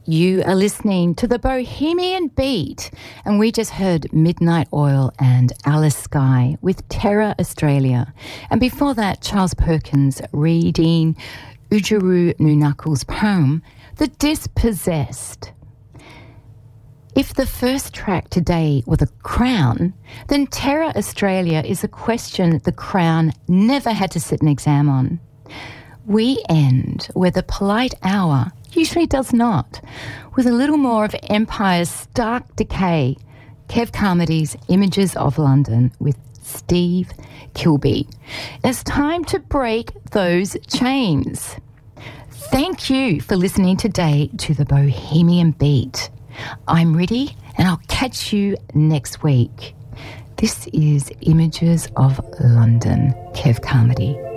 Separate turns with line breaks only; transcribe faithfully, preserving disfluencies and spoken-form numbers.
You are listening to the Bohemian Beat, and we just heard Midnight Oil and Alice Skye with Terra Australia. And before that, Charles Perkins reading Oodgeroo Noonuckal's poem, The Dispossessed. If the first track today were The Crown, then Terra Australia is a question the Crown never had to sit an exam on. We end where the polite hour usually does not, with a little more of Empire's stark decay. Kev Carmody's Images of London with Steve Kilbey. It's time to break those chains. Thank you for listening today to the Bohemian Beat. I'm Riddy, and I'll catch you next week. This is Images of London, Kev Carmody.